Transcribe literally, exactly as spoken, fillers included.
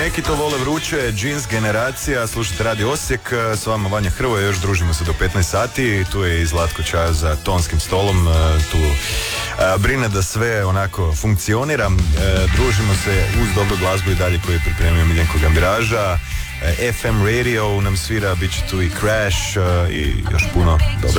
neki to vole vruće, Jeans generacija, slušajte Radio Osijek, s vama Vanja Hrvoje, još družimo se do petnaest sati, tu je i Zlatko Čajo za tonskim stolom, tu brine da sve onako funkcionira, družimo se uz dobru glazbu i dalje koju je pripremio Miljenko Gambiraža, F M Radio nam svira, bit će tu i Crash i još puno dobro.